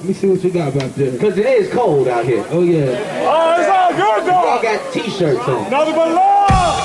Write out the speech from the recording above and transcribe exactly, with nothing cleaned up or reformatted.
Let me see what you got back there. Because it is cold out here. Oh, yeah. Oh, it's all good, though. Y'all got t-shirts on. Nothing but love.